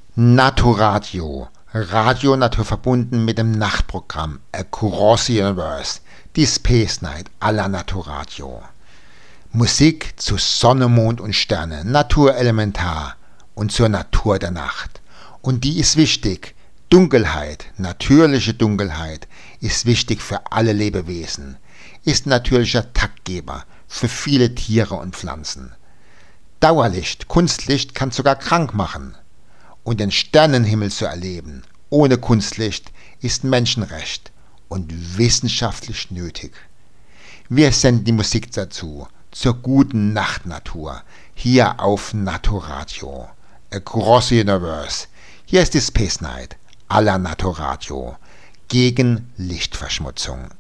Naturradio, Radio naturverbunden mit dem Nachtprogramm Across the Universe, die Space Night à la Naturradio. Musik zu Sonne, Mond und Sterne, Naturelementar und zur Natur der Nacht. Und die ist wichtig. Dunkelheit, natürliche Dunkelheit, ist wichtig für alle Lebewesen, ist natürlicher Taktgeber für viele Tiere und Pflanzen. Dauerlicht, Kunstlicht kann sogar krank machen. Und den Sternenhimmel zu erleben, ohne Kunstlicht, ist Menschenrecht und wissenschaftlich nötig. Wir senden die Musik dazu, zur guten Nachtnatur, hier auf Naturradio. Across the Universe. Hier ist die Space Night à la Naturradio. Gegen Lichtverschmutzung.